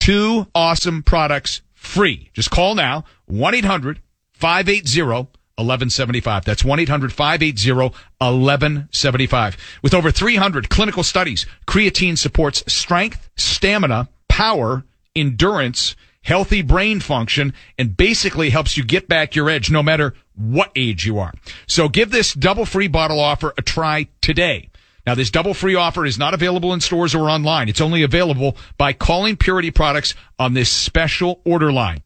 2 awesome products free. Just call now, 1-800-580-1175. That's 1-800-580-1175. With over 300 clinical studies, creatine supports strength, stamina, power, endurance, healthy brain function, and basically helps you get back your edge no matter what age you are. So give this double free bottle offer a try today. Now, this double free offer is not available in stores or online. It's only available by calling Purity Products on this special order line.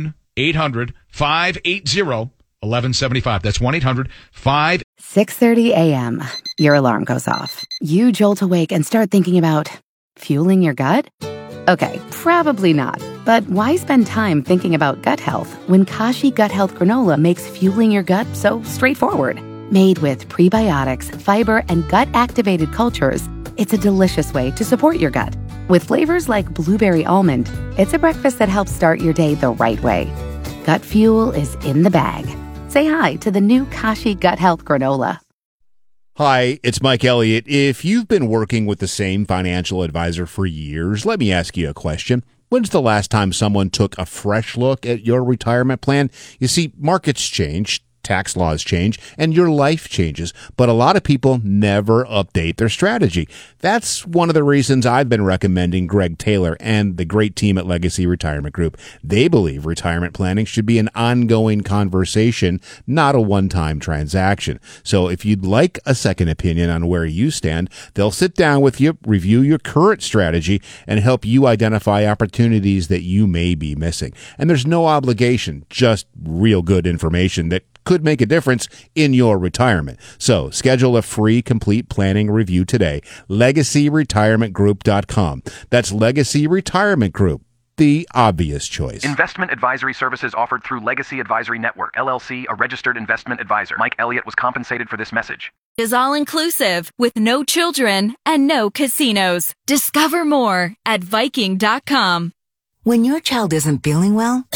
1-800-580-1175. That's 1-800-5... 6:30 a.m. Your alarm goes off. You jolt awake and start thinking about fueling your gut? Okay, probably not. But why spend time thinking about gut health when Kashi Gut Health Granola makes fueling your gut so straightforward? Made with prebiotics, fiber, and gut-activated cultures, it's a delicious way to support your gut. With flavors like blueberry almond, it's a breakfast that helps start your day the right way. Gut fuel is in the bag. Say hi to the new Kashi Gut Health Granola. Hi, it's Mike Elliott. If you've been working with the same financial advisor for years, let me ask you a question. When's the last time someone took a fresh look at your retirement plan? You see, markets change, tax laws change, and your life changes, but a lot of people never update their strategy. That's one of the reasons I've been recommending Greg Taylor and the great team at Legacy Retirement Group. They believe retirement planning should be an ongoing conversation, not a one-time transaction. So if you'd like a second opinion on where you stand, they'll sit down with you, review your current strategy, and help you identify opportunities that you may be missing. And there's no obligation, just real good information that could make a difference in your retirement. So schedule a free complete planning review today. LegacyRetirementGroup.com. That's Legacy Retirement Group, the obvious choice. Investment advisory services offered through Legacy Advisory Network, LLC, a registered investment advisor. Mike Elliott was compensated for this message. Is all-inclusive with no children and no casinos. Discover more at Viking.com. When your child isn't feeling well,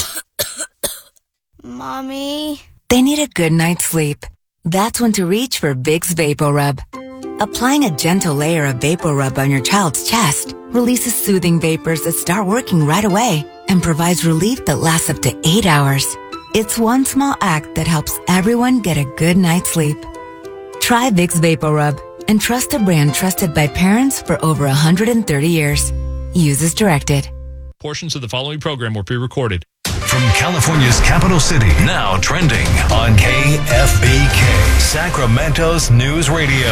Mommy, they need a good night's sleep. That's when to reach for Vicks VapoRub. Applying a gentle layer of VapoRub on your child's chest releases soothing vapors that start working right away and provides relief that lasts up to 8 hours. It's one small act that helps everyone get a good night's sleep. Try Vicks VapoRub and trust a brand trusted by parents for over 130 years. Use as directed. Portions of the following program were pre-recorded. From California's capital city, now trending on KFBK, Sacramento's News Radio.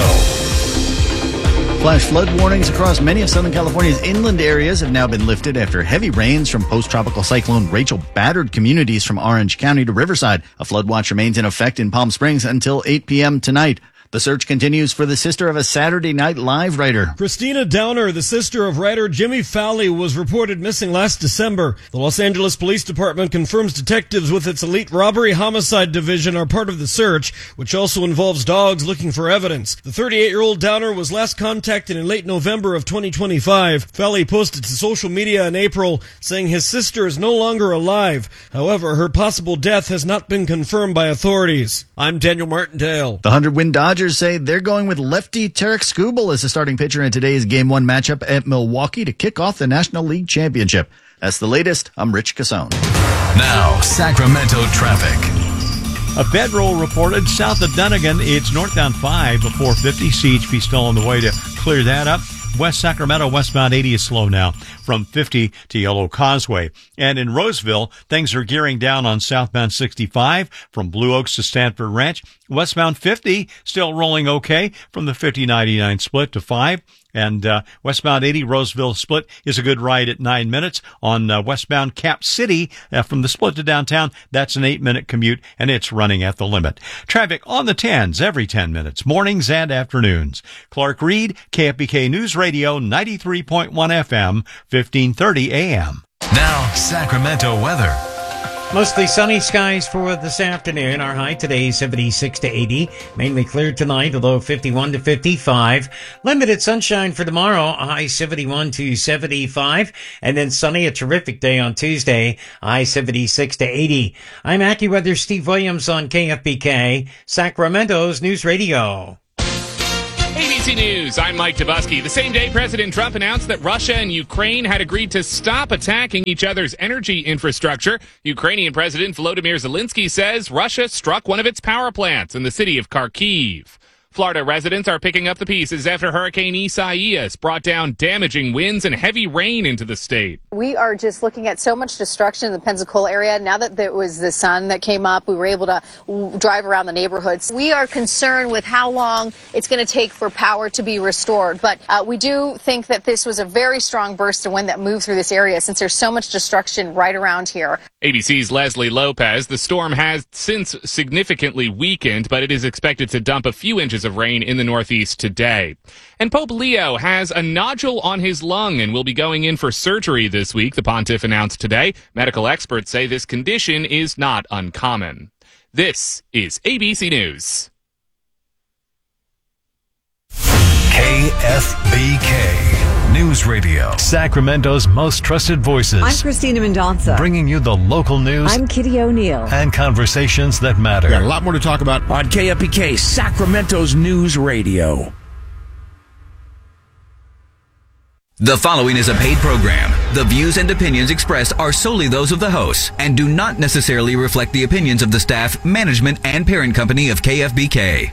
Flash flood warnings across many of Southern California's inland areas have now been lifted after heavy rains from post-tropical cyclone Rachel battered communities from Orange County to Riverside. A flood watch remains in effect in Palm Springs until 8 p.m. tonight. The search continues for the sister of a Saturday Night Live writer. Christina Downer, the sister of writer Jimmy Falley, was reported missing last December. The Los Angeles Police Department confirms detectives with its elite robbery homicide division are part of the search, which also involves dogs looking for evidence. The 38-year-old Downer was last contacted in late November of 2025. Falley posted to social media in April saying his sister is no longer alive. However, her possible death has not been confirmed by authorities. I'm Daniel Martindale. The 100-win Dodgers say they're going with lefty Tarek Skubal as the starting pitcher in today's Game 1 matchup at Milwaukee to kick off the National League Championship. That's the latest. I'm Rich Cassone. Now, Sacramento traffic. A bedroll reported south of Dunnigan. It's northbound 5 before 50. CHP still on the way to clear that up. West Sacramento, westbound 80 is slow now from 50 to Yellow Causeway. And in Roseville, things are gearing down on southbound 65 from Blue Oaks to Stanford Ranch. Westbound 50 still rolling okay from the 50-99 split to 5. And westbound 80 Roseville split is a good ride at 9 minutes. On westbound Cap City from the split to downtown, that's an 8-minute commute, and it's running at the limit. Traffic on the 10s every 10 minutes, mornings and afternoons. Clark Reed, KFBK News Radio, 93.1 FM, 1530 AM. Now, Sacramento weather. Mostly sunny skies for this afternoon. Our high today 76 to 80. Mainly clear tonight, a low 51 to 55. Limited sunshine for tomorrow, a high 71 to 75. And then sunny, a terrific day on Tuesday, high 76 to 80. I'm AccuWeather Steve Williams on KFBK, Sacramento's News Radio. ABC News, I'm Mike Dubusky. The same day, President Trump announced that Russia and Ukraine had agreed to stop attacking each other's energy infrastructure. Ukrainian President Volodymyr Zelensky says Russia struck one of its power plants in the city of Kharkiv. Florida residents are picking up the pieces after Hurricane Isaias brought down damaging winds and heavy rain into the state. We are just looking at so much destruction in the Pensacola area. Now that there was the sun that came up, we were able to drive around the neighborhoods. We are concerned with how long it's going to take for power to be restored. But we do think that this was a very strong burst of wind that moved through this area since there's so much destruction right around here. ABC's Leslie Lopez. The storm has since significantly weakened, but it is expected to dump a few inches of rain in the Northeast today. And Pope Leo has a nodule on his lung and will be going in for surgery this week, the pontiff announced today. Medical experts say this condition is not uncommon. This is ABC News. KFBK News Radio. Sacramento's most trusted voices. I'm Christina Mendonça. Bringing you the local news. I'm Kitty O'Neill. And conversations that matter. Got a lot more to talk about on KFBK, Sacramento's News Radio. The following is a paid program. The views and opinions expressed are solely those of the hosts and do not necessarily reflect the opinions of the staff, management, and parent company of KFBK.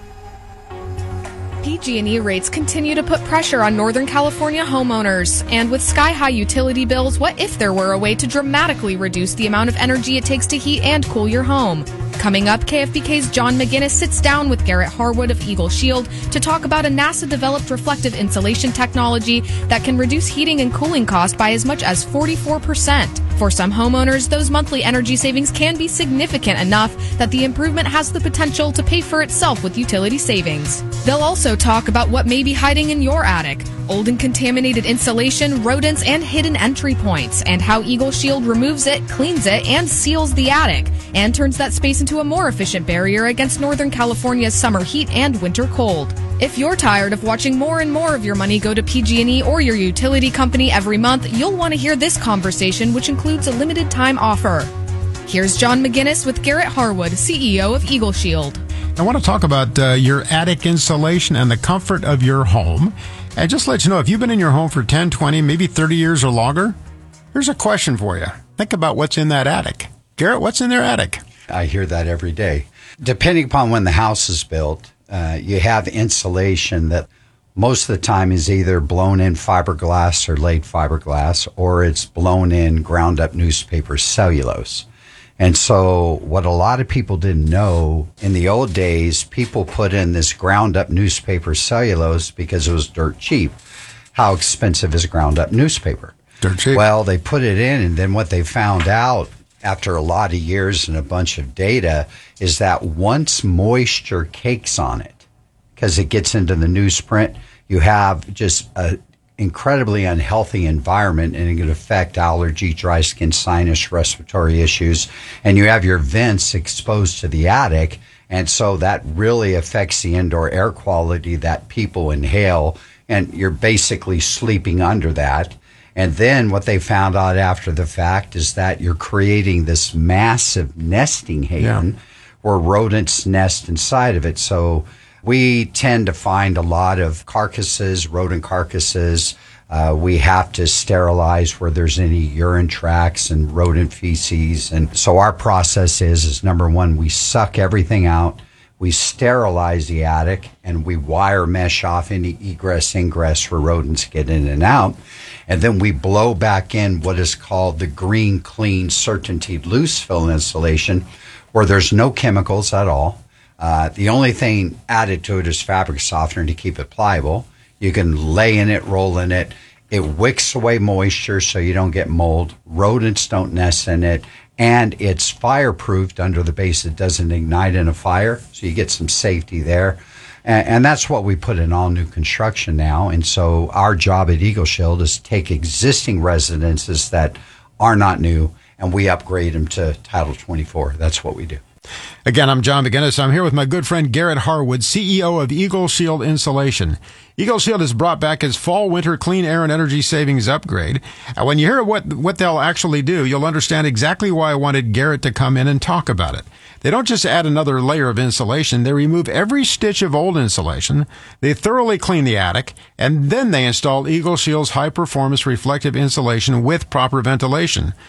PG&E rates continue to put pressure on Northern California homeowners. And with sky-high utility bills, what if there were a way to dramatically reduce the amount of energy it takes to heat and cool your home? Coming up, KFBK's John McGinnis sits down with Garrett Harwood of Eagle Shield to talk about a NASA-developed reflective insulation technology that can reduce heating and cooling costs by as much as 44%. For some homeowners, those monthly energy savings can be significant enough that the improvement has the potential to pay for itself with utility savings. They'll also talk about what may be hiding in your attic, old and contaminated insulation, rodents, and hidden entry points, and how Eagle Shield removes it, cleans it, and seals the attic, and turns that space into a more efficient barrier against Northern California's summer heat and winter cold. If you're tired of watching more and more of your money go to PG&E or your utility company every month, you'll want to hear this conversation, which includes a limited time offer. Here's John McGinnis with Garrett Harwood, CEO of Eagle Shield. I want to talk about your attic insulation and the comfort of your home. And just to let you know, if you've been in your home for 10, 20, maybe 30 years or longer, here's a question for you. Think about what's in that attic. Garrett, what's in their attic? I hear that every day. Depending upon when the house is built, you have insulation that most of the time is either blown in fiberglass or laid fiberglass, or it's blown in ground up newspaper cellulose. And so what a lot of people didn't know, in the old days, people put in this ground up newspaper cellulose because it was dirt cheap. How expensive is ground up newspaper? Dirt cheap. Well, they put it in, and then what they found out after a lot of years and a bunch of data is that once moisture cakes on it, because it gets into the newsprint, you have just a incredibly unhealthy environment, and it can affect allergy, dry skin, sinus, respiratory issues, and you have your vents exposed to the attic, and so that really affects the indoor air quality that people inhale, and you're basically sleeping under that. And then what they found out after the fact is that you're creating this massive nesting haven where rodents nest inside of it. So we tend to find a lot of carcasses, rodent carcasses. We have to sterilize where there's any urine tracts and rodent feces. And so our process is number one, we suck everything out. We sterilize the attic, and we wire mesh off any egress, ingress where rodents get in and out. And then we blow back in what is called the Green Clean Certainty loose fill insulation, where there's no chemicals at all. The only thing added to it is fabric softener to keep it pliable. You can lay in it, roll in it. It wicks away moisture so you don't get mold. Rodents don't nest in it. And it's fireproofed under the base. It doesn't ignite in a fire, so you get some safety there. And that's what we put in all new construction now. And so our job at Eagle Shield is to take existing residences that are not new, and we upgrade them to Title 24. That's what we do. Again, I'm John McGinnis. I'm here with my good friend Garrett Harwood, CEO of Eagle Shield Insulation. Eagle Shield has brought back its fall-winter clean air and energy savings upgrade. And when you hear what they'll actually do, you'll understand exactly why I wanted Garrett to come in and talk about it. They don't just add another layer of insulation. They remove every stitch of old insulation. They thoroughly clean the attic, and then they install Eagle Shield's high-performance reflective insulation with proper ventilation.